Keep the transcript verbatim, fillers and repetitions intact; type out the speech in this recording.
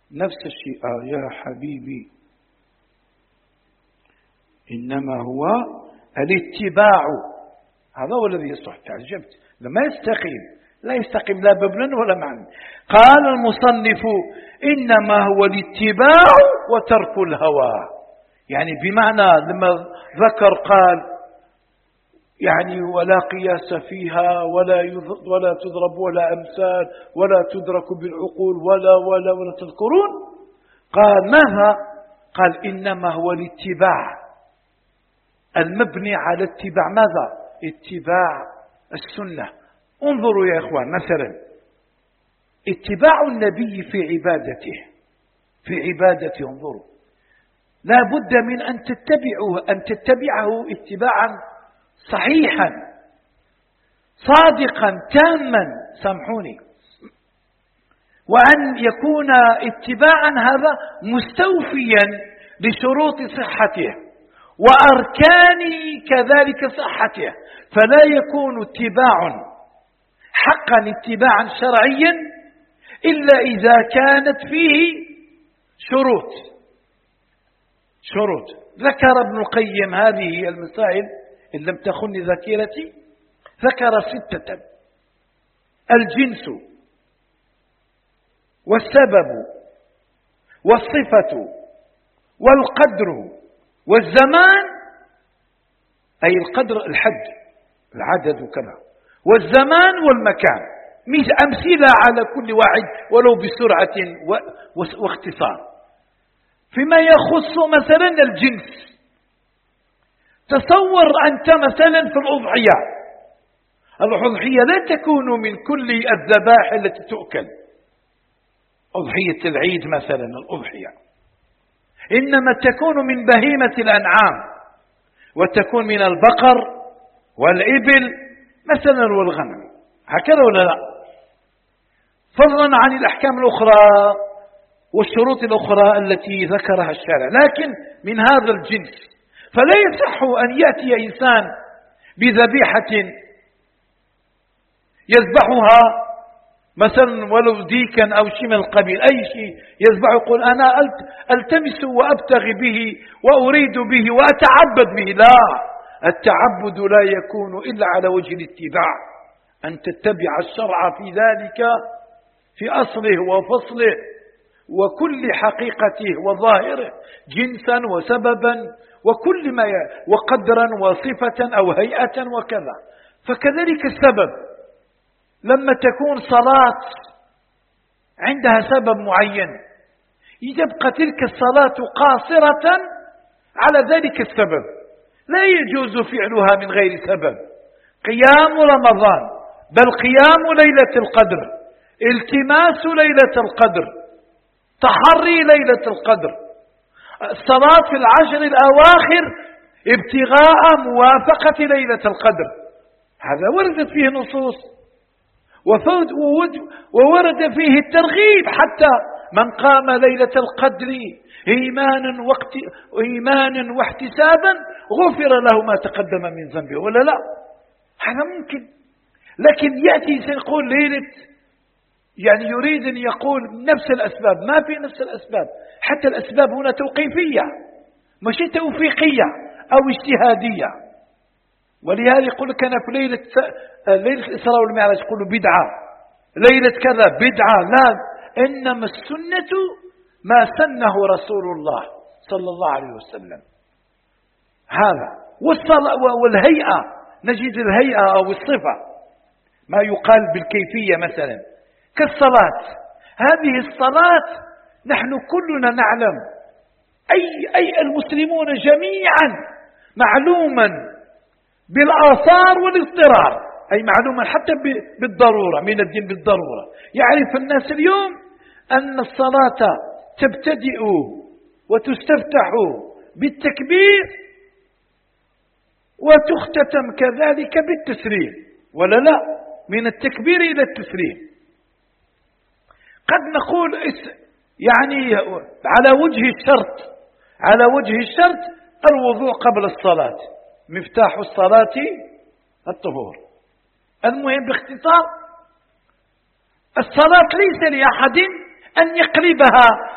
نفس الشيء. آه يا حبيبي، إنما هو الاتباع، هذا هو الذي يصح. تعجبت لما يستقيم، لا يستقيم لا بابلا ولا معنى. قال المصنف إنما هو الاتباع وترك الهوى، يعني بمعنى لما ذكر قال يعني ولا قياس فيها ولا ولا تضرب ولا أمثال ولا تدرك بالعقول ولا ولا ولا تذكرون. قال ماذا؟ قال إنما هو الاتباع المبني على اتباع ماذا؟ اتباع السنة. انظروا يا إخوان، مثلا اتباع النبي في عبادته في عبادته انظروا، لا بد من أن تتبعه أن تتبعه اتباعا صحيحا صادقا تاما، سامحوني، وأن يكون اتباعا هذا مستوفيا لشروط صحته وأركان كذلك صحته، فلا يكون اتباع حقا اتباعا شرعيا إلا إذا كانت فيه شروط شروط ذكر ابن القيم هذه المسائل إن لم تخن ذاكرتي، ذكر ستة: الجنس والسبب والصفة والقدر والزمان، أي القدر الحد العدد وكذا، والزمان والمكان، أمثلة على كل واحد ولو بسرعة واختصار. فيما يخص مثلا الجنس، تصور أنت مثلا في الأضحية، الأضحية لا تكون من كل الذبائح التي تؤكل، أضحية العيد مثلا الأضحية، إنما تكون من بهيمة الأنعام، وتكون من البقر والإبل مثلا والغنم، هكذا ولا لا؟ فضلا عن الأحكام الأخرى والشروط الأخرى التي ذكرها الشارع، لكن من هذا الجنس. فلا يصح أن يأتي إنسان بذبيحة يذبحها مثلا ولو ديكا أو شيء من القبيل، أي شيء يذبح، يقول أنا ألتمس وأبتغي به وأريد به وأتعبد به. لا، التعبد لا يكون إلا على وجه الاتباع، أن تتبع الشرع في ذلك في أصله وفصله وكل حقيقته وظاهره، جنسا وسببا وكل ما ي... وقدرا وصفة أو هيئة وكذا. فكذلك السبب، لما تكون صلاة عندها سبب معين يبقى تلك الصلاة قاصرة على ذلك السبب، لا يجوز فعلها من غير سبب. قيام رمضان، بل قيام ليلة القدر، التماس ليلة القدر، تحري ليلة القدر، الصلاة في العشر الأواخر ابتغاء موافقة ليلة القدر، هذا وردت فيه نصوص وورد فيه الترغيب، حتى من قام ليلة القدر إيمانا وقت إيمانا واحتسابا غفر له ما تقدم من ذنبه، ولا لا؟ هذا ممكن. لكن يأتي سيقول ليلة، يعني يريد أن يقول نفس الأسباب، ما في نفس الأسباب، حتى الأسباب هنا توقيفية مش توفيقية أو اجتهادية. ولهذا يقول لك أنا في ليلة ليلة الإسراء والمعراج يقولوا بدعة، ليلة كذا بدعة، لا، إنما السنة ما سنه رسول الله صلى الله عليه وسلم. هذا والصلاة والهيئة، نجد الهيئة أو الصفة ما يقال بالكيفية مثلا كالصلاة. هذه الصلاة نحن كلنا نعلم، أي, أي المسلمون جميعا معلوما بالآثار والاضطرار، أي معلوما حتى بالضرورة من الدين بالضرورة. يعرف الناس اليوم أن الصلاة تبتدئ وتستفتح بالتكبير وتختتم كذلك بالتسليم، ولا لا؟ من التكبير إلى التسليم. قد نقول يعني على وجه الشرط على وجه الشرط الوضوء قبل الصلاة، مفتاح الصلاة الطهور. المهم باختصار، الصلاة ليس لأحد أن يقلبها